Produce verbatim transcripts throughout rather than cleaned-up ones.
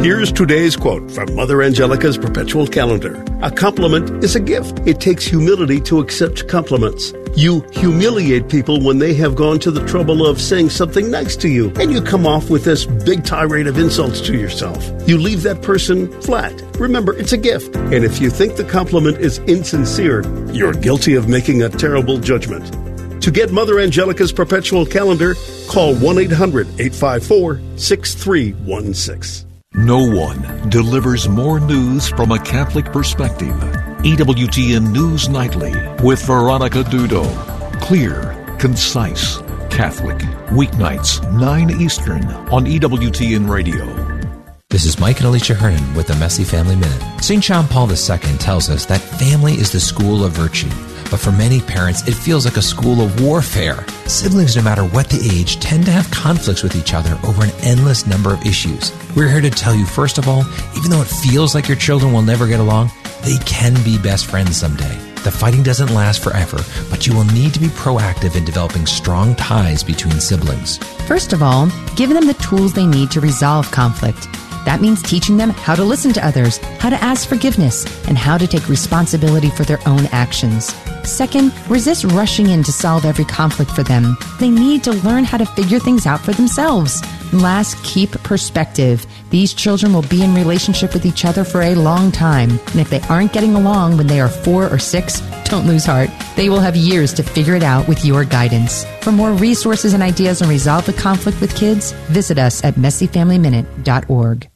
Here's today's quote from Mother Angelica's Perpetual Calendar. A compliment is a gift. It takes humility to accept compliments. You humiliate people when they have gone to the trouble of saying something nice to you, and you come off with this big tirade of insults to yourself. You leave that person flat. Remember, it's a gift. And if you think the compliment is insincere, you're guilty of making a terrible judgment. To get Mother Angelica's Perpetual Calendar, call one eight hundred eight five four six three one six. No one delivers more news from a Catholic perspective. E W T N News Nightly with Veronica Dudo. Clear, concise, Catholic. Weeknights, nine Eastern on E W T N Radio. This is Mike and Alicia Hernan with the Messy Family Minute. Saint John Paul the Second tells us that family is the school of virtue. But for many parents, it feels like a school of warfare. Siblings, no matter what the age, tend to have conflicts with each other over an endless number of issues. We're here to tell you, first of all, even though it feels like your children will never get along, they can be best friends someday. The fighting doesn't last forever, but you will need to be proactive in developing strong ties between siblings. First of all, give them the tools they need to resolve conflict. That means teaching them how to listen to others, how to ask forgiveness, and how to take responsibility for their own actions. Second, resist rushing in to solve every conflict for them. They need to learn how to figure things out for themselves. Last, keep perspective. These children will be in relationship with each other for a long time. And if they aren't getting along when they are four or six, don't lose heart. They will have years to figure it out with your guidance. For more resources and ideas on resolve the conflict with kids, visit us at messy family minute dot org.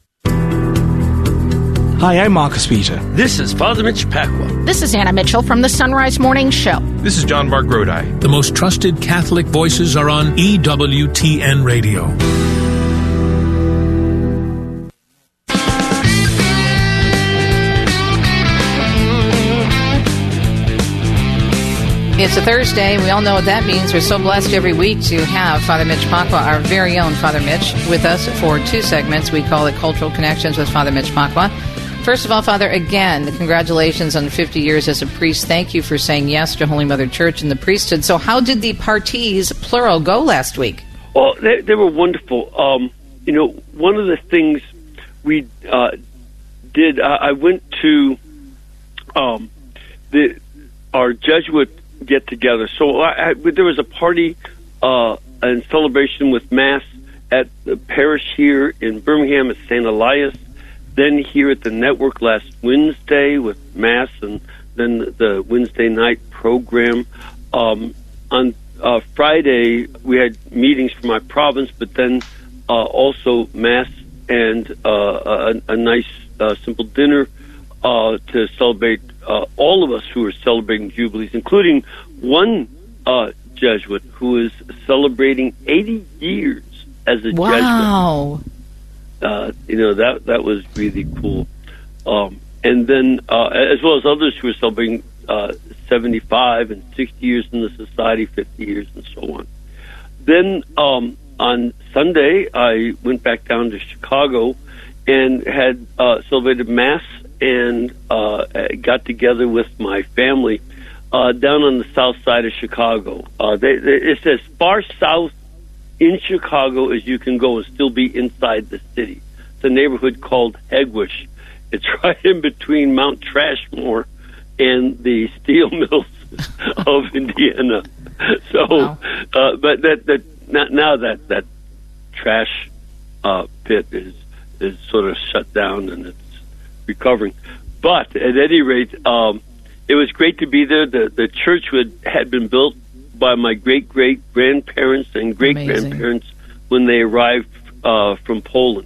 Hi, I'm Marcus Peter. This is Father Mitch Pacwa. This is Anna Mitchell from the Sunrise Morning Show. This is John Mark Grodi. The most trusted Catholic voices are on E W T N Radio. It's a Thursday. We all know what that means. We're so blessed every week to have Father Mitch Pacwa, our very own Father Mitch, with us for two segments. We call it Cultural Connections with Father Mitch Pacwa. First of all, Father, again, congratulations on fifty years as a priest. Thank you for saying yes to Holy Mother Church and the priesthood. So how did the parties, plural, go last week? Well, they, they were wonderful. Um, you know, one of the things we uh, did, uh, I went to um, the our Jesuit get-together. So I, I, there was a party uh, and celebration with Mass at the parish here in Birmingham at Saint Elias. Then here at the network last Wednesday with Mass, and then the Wednesday night program. Um, on uh, Friday, we had meetings for my province, but then uh, also Mass and uh, a, a nice, uh, simple dinner uh, to celebrate uh, all of us who are celebrating Jubilees, including one uh, Jesuit who is celebrating eighty years as a wow. Jesuit. Wow. Uh, you know, that that was really cool. Um, and then, uh, as well as others who are celebrating uh, seventy-five and sixty years in the society, fifty years, and so on. Then um, on Sunday, I went back down to Chicago and had uh, celebrated Mass and uh, got together with my family uh, down on the south side of Chicago. Uh, they, they, it's as far south in Chicago as you can go and still be inside the city. It's a neighborhood called Hegewisch. It's right in between Mount Trashmore and the steel mills of Indiana. So, wow. uh, but that that now that that trash uh, pit is is sort of shut down and it's recovering. But at any rate, um, it was great to be there. The the church would, had been built by my great-great-grandparents and great-grandparents when they arrived uh, from Poland.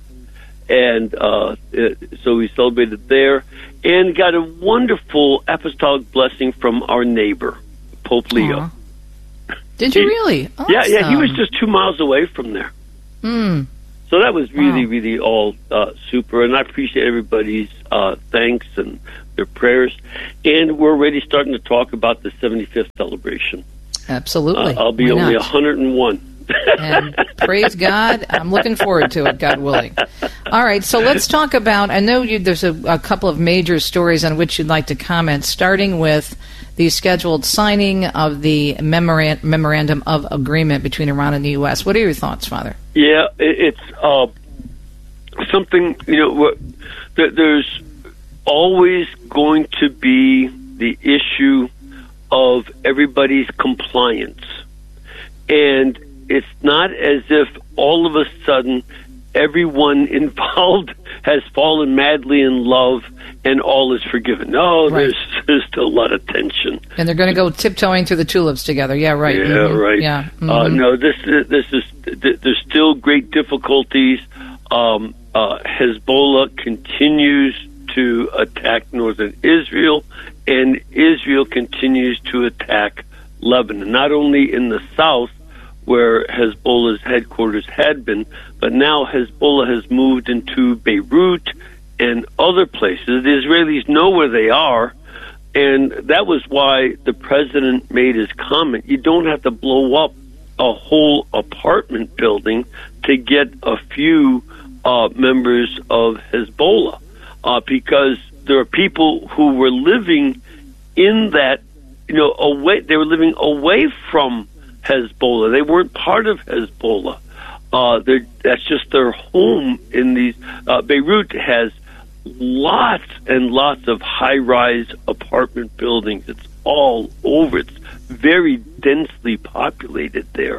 And uh, it, so we celebrated there and got a wonderful apostolic blessing from our neighbor, Pope Leo. Aww. Did you he, really? Awesome. Yeah, yeah, he was just two miles away from there. Mm. So that was really, wow. really all uh, super, and I appreciate everybody's uh, thanks and their prayers. And we're already starting to talk about the seventy-fifth celebration. Absolutely. Uh, I'll be Why only not? one hundred and one. And praise God, I'm looking forward to it, God willing. All right, so let's talk about, I know you, there's a, a couple of major stories on which you'd like to comment, starting with the scheduled signing of the memorand- memorandum of agreement between Iran and the U S. What are your thoughts, Father? Yeah, it, it's uh, something, you know, what, there's always going to be the issue of everybody's compliance. And it's not as if all of a sudden everyone involved has fallen madly in love and all is forgiven. No, right. there's, there's still a lot of tension. And they're going to go tiptoeing through the tulips together. Yeah, right. Yeah, mm-hmm. right. Yeah. Mm-hmm. Uh, no, this this is there's still great difficulties. Um, uh, Hezbollah continues to attack northern Israel, and Israel continues to attack Lebanon, not only in the south, where Hezbollah's headquarters had been, but now Hezbollah has moved into Beirut and other places. The Israelis know where they are, and that was why the president made his comment. You don't have to blow up a whole apartment building to get a few uh, members of Hezbollah, uh, because there are people who were living in that, you know, away. They were living away from Hezbollah. They weren't part of Hezbollah. Uh, that's just their home in these. Uh, Beirut has lots and lots of high-rise apartment buildings. It's all over. It's very densely populated there.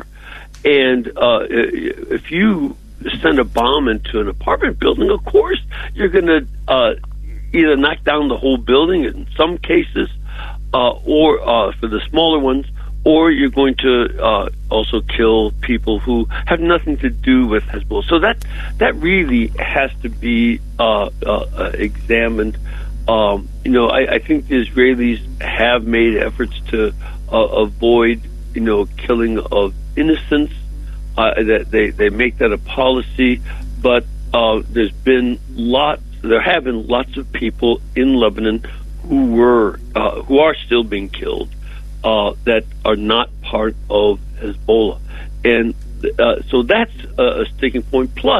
And uh, if you send a bomb into an apartment building, of course you're going to uh, either knock down the whole building in some cases, uh, or uh, for the smaller ones, or you're going to uh, also kill people who have nothing to do with Hezbollah. So that that really has to be uh, uh, examined. Um, you know, I, I think the Israelis have made efforts to uh, avoid, you know, killing of innocents. Uh, that they they make that a policy, but uh, there's been lots. There have been lots of people in Lebanon who were uh, who are still being killed. Uh, that are not part of Hezbollah. And uh, so that's a, a sticking point. Plus,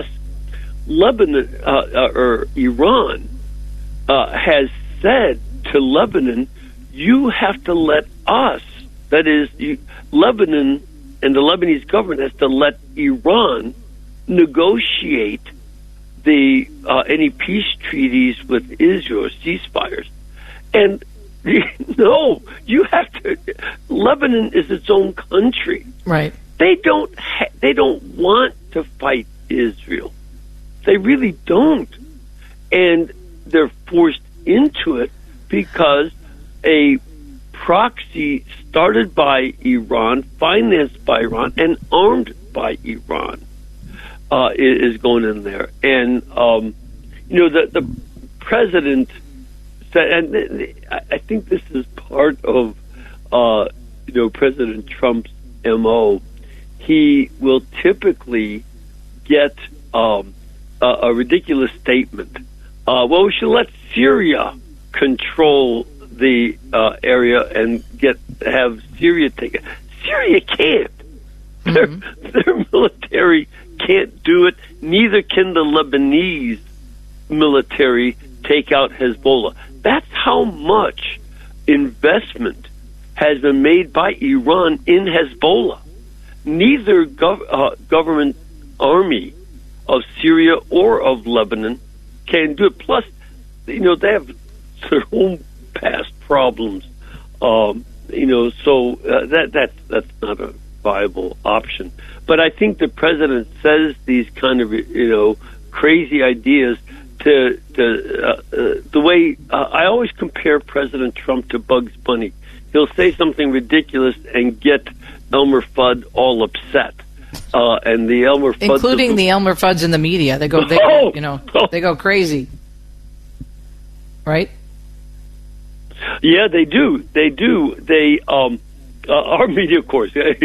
Lebanon, uh, uh, or Iran, uh, has said to Lebanon, you have to let us, that is, you, Lebanon and the Lebanese government has to let Iran negotiate the uh, any peace treaties with Israel, ceasefires. And no, you have to. Lebanon is its own country. Right. They don't. Ha- they don't want to fight Israel. They really don't, and they're forced into it because a proxy started by Iran, financed by Iran, and armed by Iran uh, is going in there. And um, you know, the the president. And I think this is part of, uh, you know, President Trump's M O. He will typically get um, a, a ridiculous statement. Uh, well, we should let Syria control the uh, area and get have Syria take it. Syria can't. Mm-hmm. Their, their military can't do it. Neither can the Lebanese military take out Hezbollah. That's how much investment has been made by Iran in Hezbollah. Neither gov- uh, government army of Syria or of Lebanon can do it. Plus, you know, they have their own past problems. Um, you know, so uh, that that's that's not a viable option. But I think the president says these kind of, you know, crazy ideas to, to uh, uh, the way uh, I always compare President Trump to Bugs Bunny. He'll say something ridiculous and get Elmer Fudd all upset, uh, and the Elmer Fudd, including the, the Elmer Fudds in the media. They go, they oh, go, you know, oh. they go crazy, right? Yeah, they do. They do. They um, uh, our media, of course, they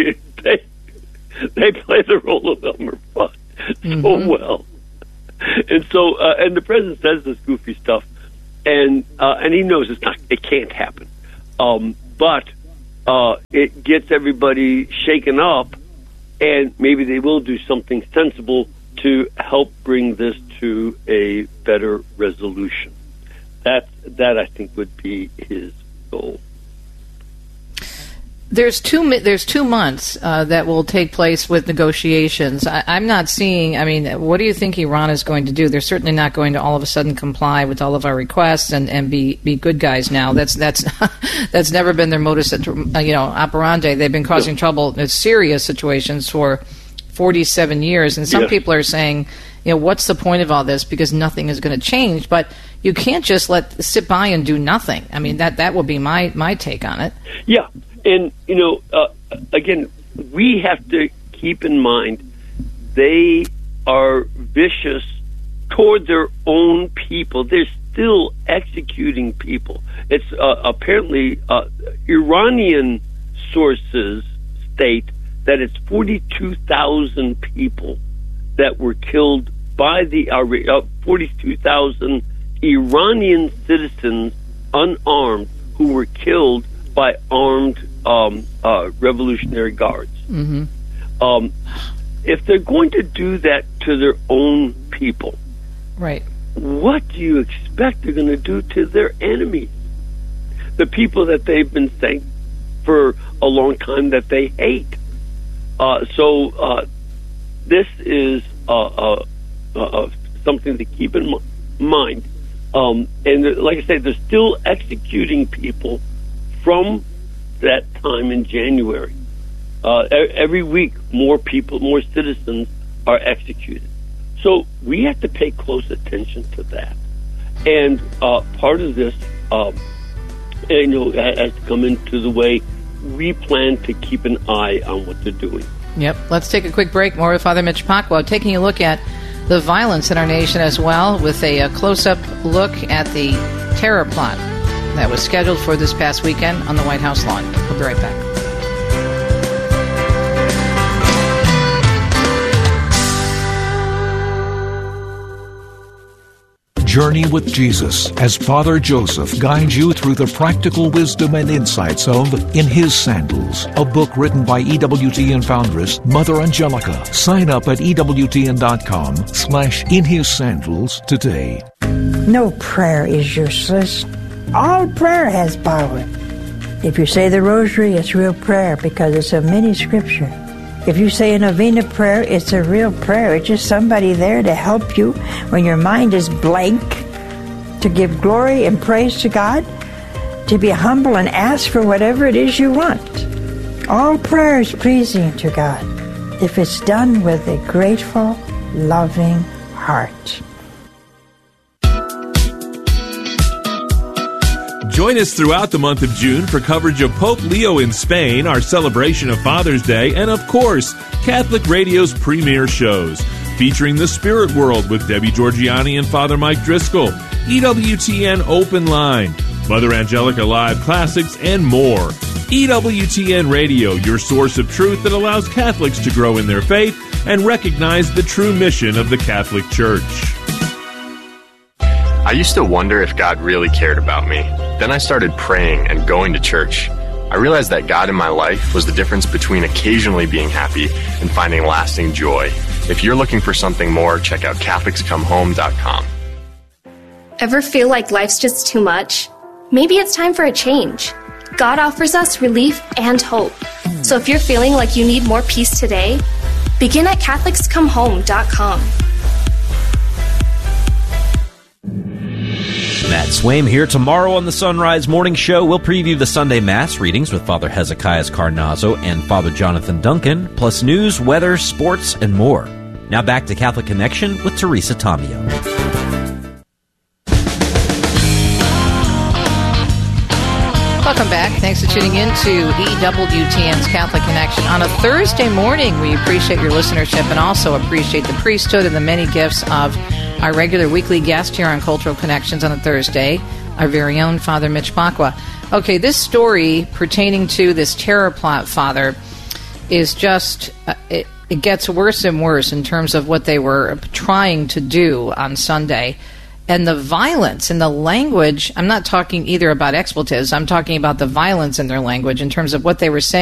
they play the role of Elmer Fudd mm-hmm. so well. And so, uh, and the president says this goofy stuff, and uh, and he knows it's not, it can't happen. Um, but uh, it gets everybody shaken up, and maybe they will do something sensible to help bring this to a better resolution. That that I think would be his goal. There's two. There's two months uh, that will take place with negotiations. I, I'm not seeing. I mean, what do you think Iran is going to do? They're certainly not going to all of a sudden comply with all of our requests and, and be, be good guys now. That's that's that's never been their modus, you know, operandi. They've been causing trouble in serious situations for forty-seven years, and some yes. people are saying, you know, what's the point of all this? Because nothing is going to change. But you can't just let sit by and do nothing. I mean, that that would be my my take on it. Yeah. And, you know, uh, again, we have to keep in mind they are vicious toward their own people. They're still executing people. It's uh, apparently uh, Iranian sources state that it's forty-two thousand people that were killed by the uh, forty-two thousand Iranian citizens, unarmed, who were killed by armed um, uh, Revolutionary Guards. Mm-hmm. Um, if they're going to do that to their own people, right? What do you expect they're going to do to their enemies? The people that they've been saying for a long time that they hate. Uh, so uh, this is uh, uh, uh, something to keep in m- mind. Um, and like I said, they're still executing people from that time in January. Uh, every week, more people, more citizens are executed. So we have to pay close attention to that. And uh, part of this, uh, you know, has to come into the way we plan to keep an eye on what they're doing. Yep. Let's take a quick break. More with Father Mitch Pacwa, taking a look at the violence in our nation as well, with a, a close-up look at the terror plot that was scheduled for this past weekend on the White House lawn. We'll be right back. Journey with Jesus as Father Joseph guides you through the practical wisdom and insights of In His Sandals, a book written by E W T N foundress Mother Angelica. Sign up at ewtn.com slash In His Sandals today. No prayer is useless. All prayer has power. If you say the rosary, it's real prayer because it's a mini scripture. If you say a novena prayer, it's a real prayer. It's just somebody there to help you when your mind is blank, to give glory and praise to God, to be humble and ask for whatever it is you want. All prayer is pleasing to God if it's done with a grateful, loving heart. Join us throughout the month of June for coverage of Pope Leo in Spain, our celebration of Father's Day, and of course, Catholic Radio's premier shows, featuring The Spirit World with Debbie Georgiani and Father Mike Driscoll, E W T N Open Line, Mother Angelica Live Classics, and more. E W T N Radio, your source of truth that allows Catholics to grow in their faith and recognize the true mission of the Catholic Church. I used to wonder if God really cared about me. Then I started praying and going to church. I realized that God in my life was the difference between occasionally being happy and finding lasting joy. If you're looking for something more, check out Catholics Come Home dot com. Ever feel like life's just too much? Maybe it's time for a change. God offers us relief and hope. So if you're feeling like you need more peace today, begin at Catholics Come Home dot com. Matt Swaim here. Tomorrow on the Sunrise Morning Show, we'll preview the Sunday Mass readings with Father Hezekiah Carnazzo and Father Jonathan Duncan, plus news, weather, sports, and more. Now back to Catholic Connection with Teresa Tomeo. Welcome back. Thanks for tuning in to E W T N's Catholic Connection. On a Thursday morning, we appreciate your listenership and also appreciate the priesthood and the many gifts of our regular weekly guest here on Cultural Connections on a Thursday, our very own Father Mitch Pacwa. Okay, this story pertaining to this terror plot, Father, is just, uh, it, it gets worse and worse in terms of what they were trying to do on Sunday. And the violence and the language, I'm not talking either about expletives, I'm talking about the violence in their language in terms of what they were saying